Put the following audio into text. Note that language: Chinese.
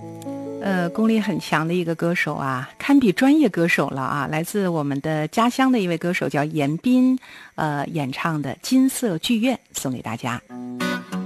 功力很强的一个歌手啊，堪比专业歌手了啊！来自我们的家乡的一位歌手叫严彬，演唱的《金色剧院》送给大家。